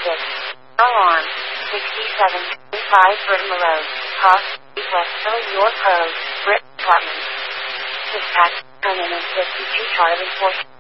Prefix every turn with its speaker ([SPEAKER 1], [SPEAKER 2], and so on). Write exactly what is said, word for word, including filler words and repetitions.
[SPEAKER 1] six. Alarm. sixty-seven twenty-five Britain Road. Cost. West Philly, York Road. Britain Apartments. Dispatch. one fifty-two Charlie four.